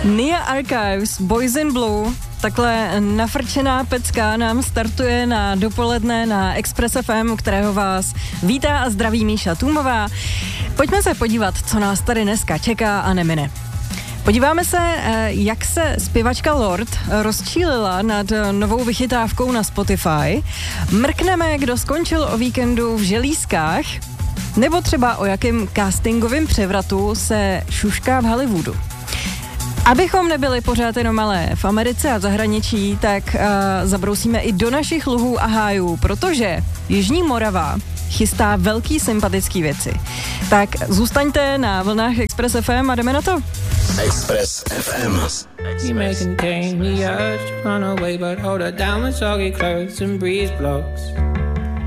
Nia Archives, Boys in Blue, takhle nafrčená pecka nám startuje na dopoledne na Express FM, kterého vás vítá a zdraví Míša Tůmová. Pojďme se podívat, co nás tady dneska čeká a nemine. Podíváme se, jak se zpěvačka Lorde rozčílila nad novou vychytávkou na Spotify. Mrkneme, kdo skončil o víkendu v želízkách, nebo třeba o jakém castingovém převratu se šušká v Hollywoodu. Abychom nebyli pořád jenom ale v Americe a v zahraničí, tak zabrousíme i do našich luhů a hájů, protože Jižní Morava chystá velký sympatický věci. Tak zůstaňte na vlnách Express FM a jdeme na to. Express FM. You may contain the urge to run away, but hold her down with soggy clothes and breeze blocks.